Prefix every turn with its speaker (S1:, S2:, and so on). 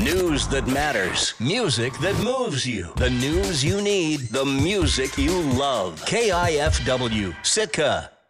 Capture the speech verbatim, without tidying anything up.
S1: News that matters. Music that moves you. The news you need. The music you love. K I F W, Sitka.